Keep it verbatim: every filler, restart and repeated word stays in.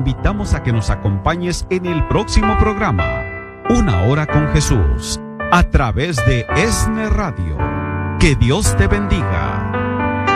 invitamos a que nos acompañes en el próximo programa, Una Hora con Jesús, a través de ESNE Radio. Que Dios te bendiga.